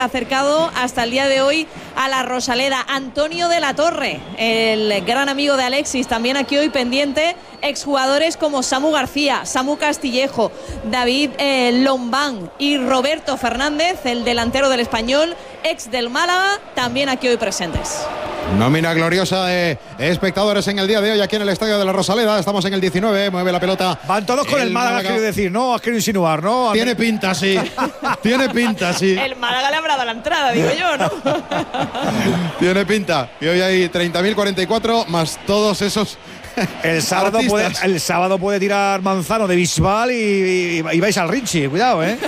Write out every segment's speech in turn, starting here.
acercado hasta el día de hoy a la Rosaleda. Antonio de la Torre, el gran amigo de Alexis, también aquí hoy pendiente. Exjugadores como Samu García, Samu Castillejo, David Lombán y Roberto Fernández, el delantero del Español, ex del Málaga, también aquí hoy presentes. Nómina gloriosa de espectadores en el día de hoy aquí en el estadio de la Rosaleda. Estamos en el 19, mueve la pelota. Van todos con el Málaga, quiero decir, ¿no? Has querido insinuar, ¿no? Tiene pinta, sí. Tiene pinta, sí. El Málaga le habrá dado la entrada, digo yo, ¿no? Tiene pinta. Y hoy hay 30.044 más todos esos. El sábado puede tirar Manzano de Bisbal y vais al Rinchi, cuidado, ¿eh?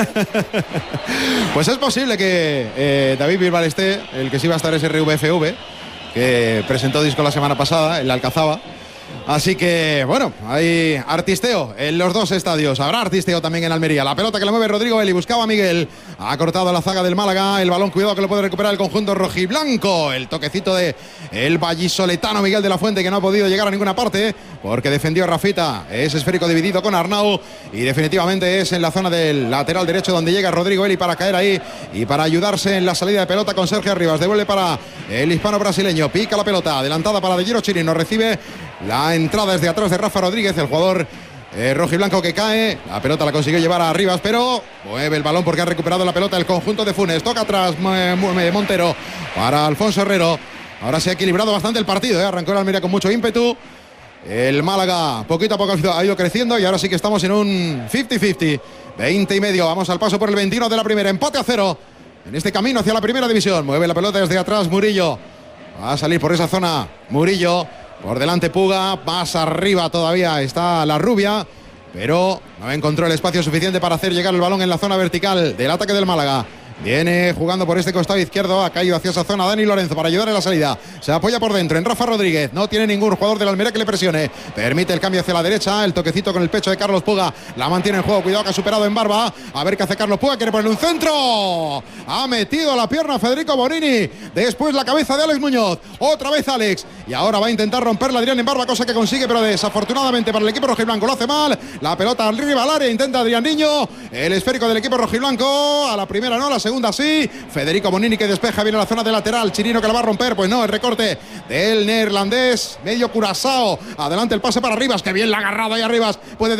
Pues es posible que David Bisbal esté, el que sí va a estar es RVFV, que presentó disco la semana pasada, el Alcazaba. Así que, bueno, hay artisteo en los dos estadios. Habrá artisteo también en Almería. La pelota que la mueve Rodrigo Eli, buscaba a Miguel. Ha cortado la zaga del Málaga. El balón, cuidado que lo puede recuperar el conjunto rojiblanco. El toquecito de el vallisoletano Miguel de la Fuente, que no ha podido llegar a ninguna parte porque defendió a Rafita. Es esférico dividido con Arnau. Y definitivamente es en la zona del lateral derecho donde llega Rodrigo Eli para caer ahí y para ayudarse en la salida de pelota con Sergio Arribas. Devuelve para el hispano brasileño. Pica la pelota. Adelantada para De Giro Chirino. Recibe la entrada desde atrás de Rafa Rodríguez, el jugador rojiblanco que cae. La pelota la consiguió llevar a Arribas, pero mueve el balón porque ha recuperado la pelota el conjunto de Funes. Toca atrás Montero para Alfonso Herrero. Ahora se ha equilibrado bastante el partido, ¿eh? Arrancó el Almería con mucho ímpetu. El Málaga poquito a poco ha ido creciendo y ahora sí que estamos en un 50-50. 20,5. Vamos al paso por el 21 de la primera. Empate a 0 en este camino hacia la primera división. Mueve la pelota desde atrás Murillo. Va a salir por esa zona Murillo. Por delante Puga, más arriba todavía está la rubia, pero no encontró el espacio suficiente para hacer llegar el balón en la zona vertical del ataque del Málaga. Viene jugando por este costado izquierdo, ha caído hacia esa zona Dani Lorenzo para ayudar en la salida. Se apoya por dentro en Rafa Rodríguez, no tiene ningún jugador del Almería que le presione. Permite el cambio hacia la derecha, el toquecito con el pecho de Carlos Puga, la mantiene en juego, cuidado que ha superado en Barba. A ver qué hace Carlos Puga, quiere ponerle un centro. Ha metido la pierna Federico Bonini, después la cabeza de Alex Muñoz, otra vez Alex. Y ahora va a intentar romperla Adrián en Barba, cosa que consigue, pero desafortunadamente para el equipo rojiblanco lo hace mal. La pelota arriba al área, intenta Adrián Niño, el esférico del equipo rojiblanco, a la primera no, a la segunda sí. Federico Bonini que despeja, viene a la zona de lateral, Chirino que la va a romper, pues no, el recorte del neerlandés, medio Curazao, adelante el pase para Arribas, que bien la ha agarrado ahí Arribas, puede